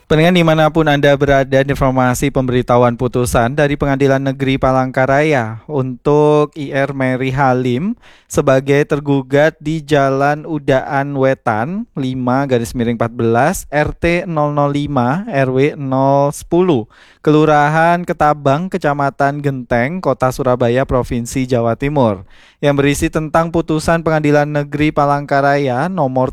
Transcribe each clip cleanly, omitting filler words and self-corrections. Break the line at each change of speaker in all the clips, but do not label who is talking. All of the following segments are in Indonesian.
Pendengar dimanapun Anda berada, informasi pemberitahuan putusan dari Pengadilan Negeri Palangkaraya untuk IR Mary Halim sebagai tergugat di Jalan Udaan Wetan 5/14 RT 005 RW 010 Kelurahan Ketabang, Kecamatan Genteng, Kota Surabaya, Provinsi Jawa Timur, yang berisi tentang putusan Pengadilan Negeri Palangkaraya nomor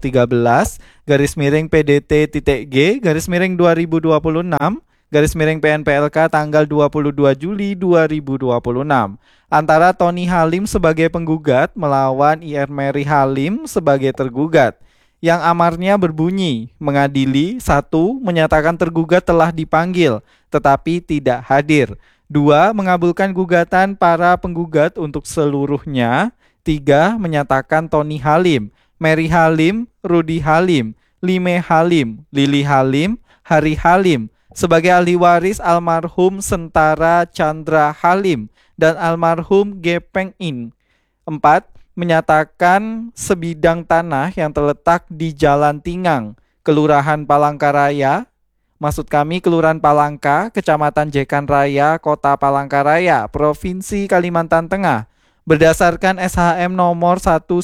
13/G/2026/PNPLK tanggal 22 Juli 2026 antara Tony Halim sebagai penggugat melawan IR Mary Halim sebagai tergugat, yang amarnya berbunyi mengadili: 1. Menyatakan tergugat telah dipanggil tetapi tidak hadir. 2. Mengabulkan gugatan para penggugat untuk seluruhnya. 3. Menyatakan Tony Halim, Mary Halim, Rudy Halim, Lime Halim, Lili Halim, Hari Halim sebagai ahli waris almarhum Sentara Chandra Halim dan almarhum Gepeng In. 4. Menyatakan sebidang tanah yang terletak di Jalan Tingang, Kelurahan Palangkaraya, maksud kami Kelurahan Palangka, Kecamatan Jekan Raya, Kota Palangkaraya, Provinsi Kalimantan Tengah, berdasarkan SHM nomor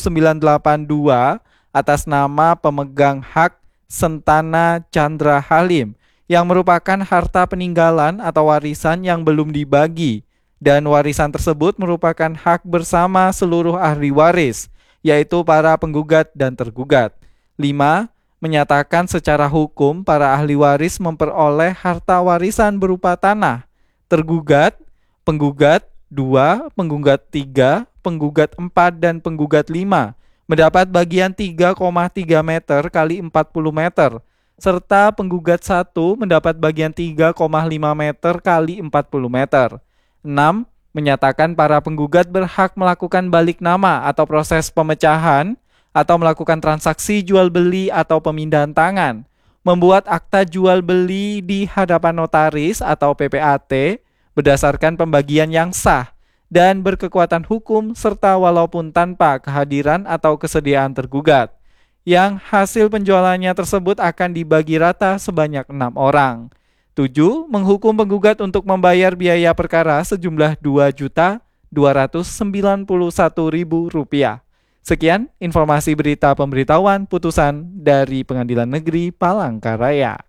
1982 atas nama pemegang hak Sentana Chandra Halim, yang merupakan harta peninggalan atau warisan yang belum dibagi, dan warisan tersebut merupakan hak bersama seluruh ahli waris, yaitu para penggugat dan tergugat. 5. Menyatakan secara hukum para ahli waris memperoleh harta warisan berupa tanah. Tergugat, penggugat 2, penggugat 3, penggugat 4, dan penggugat 5 mendapat bagian 3,3 meter kali 40 meter, serta penggugat 1 mendapat bagian 3,5 meter kali 40 meter. 6. Menyatakan para penggugat berhak melakukan balik nama atau proses pemecahan atau melakukan transaksi jual beli atau pemindahan tangan, membuat akta jual beli di hadapan notaris atau PPAT berdasarkan pembagian yang sah dan berkekuatan hukum serta walaupun tanpa kehadiran atau kesediaan tergugat, yang hasil penjualannya tersebut akan dibagi rata sebanyak 6 orang. 7. Menghukum penggugat untuk membayar biaya perkara sejumlah Rp2.291.000. Sekian informasi berita pemberitahuan putusan dari Pengadilan Negeri Palangkaraya.